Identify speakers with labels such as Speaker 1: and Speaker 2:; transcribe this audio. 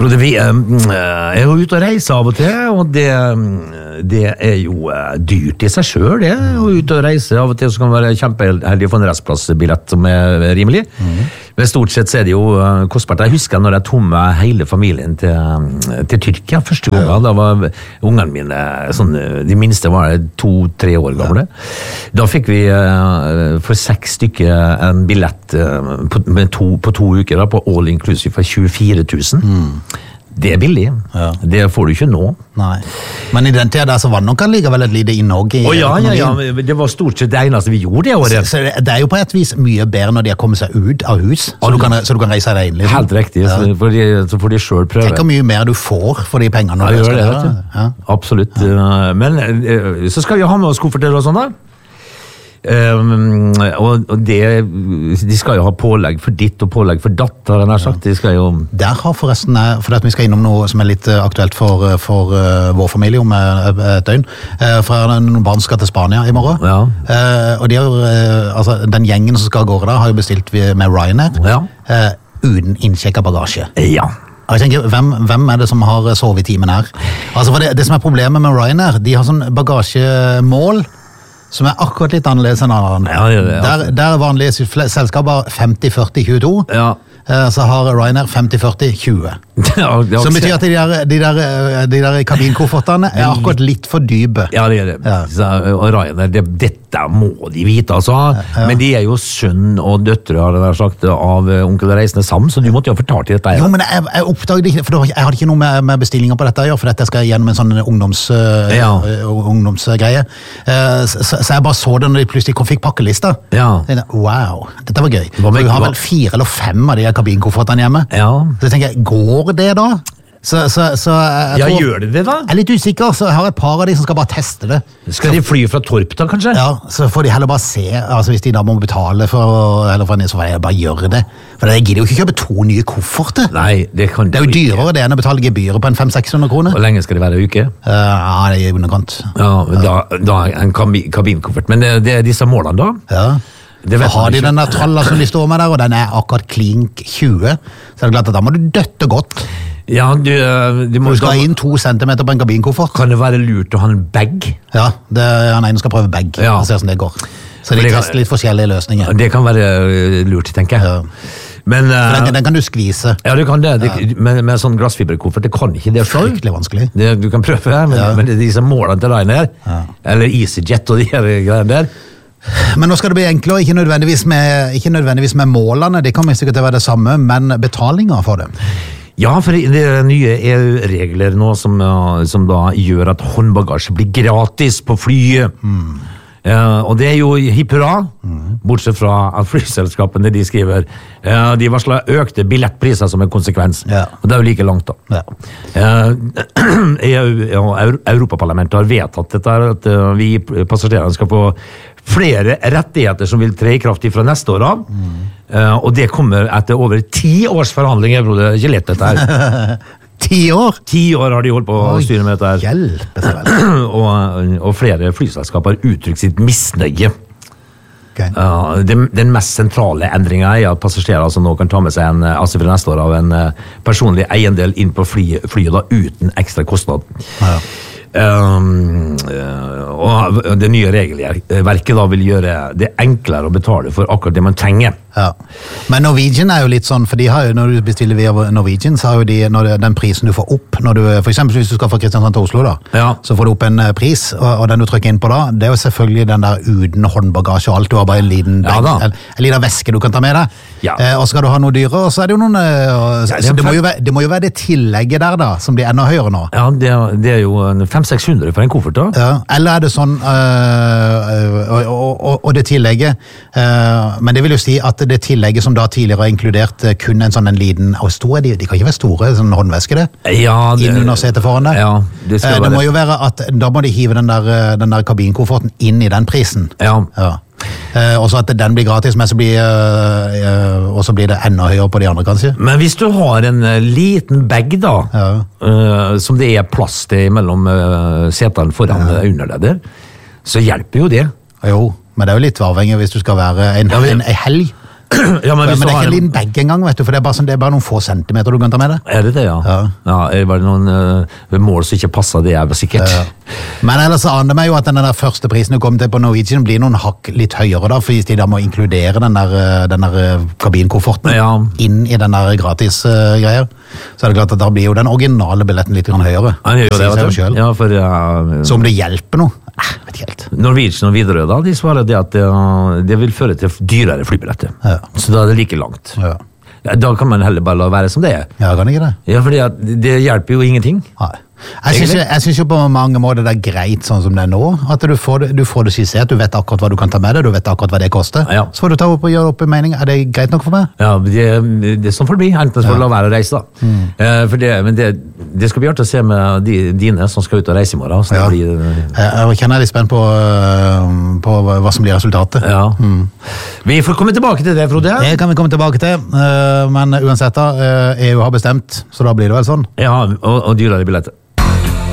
Speaker 1: Frode, jeg jo ute og reiser av og til, og det jo dyrt I seg selv, det. Og ute og reise av og til så kan det være kjempeheldig å få en restplassbillett som rimelig. Men stort sett så det jo kostbart. Jeg husker når jeg tog med hele familien til Tyrkia første gang. Da var ungene mine, de minste var 2-3 år gamle. Da fikk vi for 6 stykker en billett på 2 uker da, på all inclusive for 24 000. Det billig. Det får du ikke nå.
Speaker 2: Nei. Men I den tiden der så var det nok allikevel et lite innhogg I
Speaker 1: økonomien. Det var stort sett det eneste vi gjorde det året.
Speaker 2: Så det jo på et vis mye bedre når de har kommet seg ut av hus, så du kan reise deg inn. Liksom.
Speaker 1: Helt riktig, så får de selv prøve.
Speaker 2: Tenk hvor mye mer du får for de pengene.
Speaker 1: Ja, gjør det, vet du. Absolutt. Men så skal vi ha med oss kofferter og sånn da. Og de skal jo ha pålegg for ditt og pålegg for datt, har jeg nær sagt. De skal jo... Der har forresten, for at vi skal innom noe som litt aktuelt for vår familie om et døgn, for noen barn skal til Spania I morgen. Og de altså, den gjengen som skal gå da, har jo bestilt med Ryanair, uten innsjekket bagasje. Ja.
Speaker 2: Jeg tenker, hvem det som har sovet I timen her? Altså, for det som problemet med Ryanair, de har sånn bagasjemål, som akkurat litt annerledes enn andre. Der vanlige selskaper 50-40-22, så har Ryanair 50-40-20. Som betyr at de der kabinkoffertene akkurat litt for dype.
Speaker 1: Ja, det det. Og Ryanair, dette må de vite, altså. Men de jo sønn og døtre, har jeg sagt, av onkel Reisende Sam, så du måtte jo fortalt I dette.
Speaker 2: Jo, men jeg oppdaget ikke, for jeg hadde ikke noe med bestillinger på dette, for dette skal gjennom en sånn ungdomsgreie. Så jeg bare så det når de plutselig fikk pakkelista. Wow, dette var gøy. For vi har vel 4 eller 5 av de kabinkoffertene hjemme. Så jeg tenker, går det da?
Speaker 1: Gjør det da?
Speaker 2: Jeg litt usikker, så jeg har et par av de som skal bare teste det.
Speaker 1: Skal de fly fra Torp da, kanskje?
Speaker 2: Ja, så får de heller bare se, altså hvis de da må betale eller for en, så får jeg bare gjøre det. For jeg gidder jo ikke kjøpe 2 nye kofferter.
Speaker 1: Nei, det kan
Speaker 2: det jo dyrere det enn å betale gebyret på en 500-600 kroner.
Speaker 1: Hvor lenge skal det være uke?
Speaker 2: Ja, det I underkant.
Speaker 1: Ja, da en kabinkoffert. Men det disse målene da?
Speaker 2: Ja. Så har de den der tralla som de står med der, og den akkurat klink 20, så det klart at da må du døtte godt.
Speaker 1: Ja, du må...
Speaker 2: Du skal inn 2 centimeter på en kabinkoffert.
Speaker 1: Kan det være lurt å ha en bag?
Speaker 2: Ja, han ene skal prøve bag, og se hvordan det går. Så de tester litt forskjellige løsninger.
Speaker 1: Det kan være lurt, tenker jeg. Men,
Speaker 2: den kan du skvise.
Speaker 1: Ja, du kan det. Med sånn glassfiberkoffert, det kan ikke det selv.
Speaker 2: Fryktelig vanskelig.
Speaker 1: Du kan prøve, men disse målene til Ryanair, eller EasyJet og de her greiene der,
Speaker 2: men nå skal det bli enklere, ikke nødvendigvis med målene, det kommer sikkert til å være det samme, men betalinger for det.
Speaker 1: Ja, for det nye EU-regler nå som da gjør at håndbagasje blir gratis på flyet. Og det jo hipp hurra, bortsett fra at flyselskapene de skriver de varsler økte billettpriser som en konsekvens. Og det jo like langt da. EU og Europaparlamentet har vedtatt dette, at vi passasjerene skal få flere rettigheter som vil tre I kraft fra neste år av. Og det kommer etter over 10 års forhandlinger, det er ikke lett dette her.
Speaker 2: 10 år?
Speaker 1: 10 år har de holdt på å styre med dette her.
Speaker 2: Hjelpe seg vel.
Speaker 1: og flere flyselskaper har uttrykt sitt misnøye. Den mest sentrale endringen at passasjerer som nå kan ta med seg altså fra neste år av en personlig eiendel inn på flyet da, uten ekstra kostnad. Og det nye regelverket da vil gjøre det enklere å betale for akkurat det man trenger.
Speaker 2: Men Norwegian jo litt sånn, for de har jo, når du bestiller via Norwegian, så har jo de, den prisen du får opp, når du, for eksempel hvis du skal fra Kristiansand til Oslo da, så får du opp en pris, og den du trykker inn på da, det jo selvfølgelig den der uten håndbagasje og alt, du har bare en liten veske du kan ta med deg, og skal du ha noe dyre, og så det jo noen, så det må jo være det tillegget der da, som blir enda høyere nå. Ja,
Speaker 1: det jo 500-600 for en koffert da.
Speaker 2: Eller det sånn, og det tillegget, men det vil jo si at det tillegget som da tidligere har inkludert kun en sånn en liten, og store, de kan ikke være store, sånn håndveske det, inn under setet foran det. Det må jo være at da må de hive den der kabinkofferten inn I den prisen. Og så at den blir gratis, men og så blir det enda høyere på de andre, kanskje.
Speaker 1: Men hvis du har en liten bag da, som det plass til mellom setene foran under deg der, så hjelper jo det.
Speaker 2: Jo, men det jo litt avhengig hvis du skal være en helg. Ja, men det er ikke en liten bag engang, vet du, for det er bare noen få centimeter du kan ta med det.
Speaker 1: Er det det, ja? Ja, er det bare noen mål som ikke passer, det er sikkert.
Speaker 2: Men ellers aner det meg jo at den der første prisen du kom til på Norwegian blir noen hakk litt høyere da, fordi de da må inkludere den der kabinkofferten inn i den der gratis-greier. Så er det klart at da blir jo den originale billetten litt høyere.
Speaker 1: Han gjør jo det, vet du. Ja, for,
Speaker 2: så om det hjelper noe? Vet ikke helt.
Speaker 1: Norwegian og Widerøe da, de svarer det at det vil føre til dyrere flybilletter. Så da er det like langt. Da kan man heller bare la være som det er.
Speaker 2: Ja, kan ikke det?
Speaker 1: Ja, fordi det hjelper jo ingenting.
Speaker 2: Nei. Jeg synes jo på mange måter det er greit sånn som det er nå, at du får det skissert, du vet akkurat hva du kan ta med deg, du vet akkurat hva det koster. Så får du ta opp og gjøre opp en mening. Er det greit nok for meg?
Speaker 1: Ja, det er sånn for det blir. Enten får du la være å reise da. Men det skal bli artig å se med dine som skal ut og reise i morgen.
Speaker 2: Jeg kjenner litt spent på hva som blir resultatet.
Speaker 1: Vi får komme tilbake til det, Frode.
Speaker 2: Det kan vi komme tilbake til, men uansett da, EU har bestemt, så da blir det vel sånn.
Speaker 1: Ja, og dyrere billetter.